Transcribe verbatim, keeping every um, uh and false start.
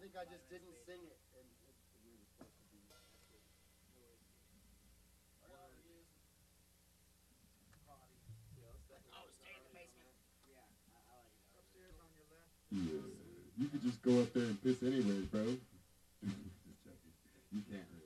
think I just didn't sing it, and it, we were supposed to be. Oh, stay in the basement. Yeah, I, I like it. Upstairs on your left. Yeah, you could just go up there and piss anyways, bro. Just joking. You can't really.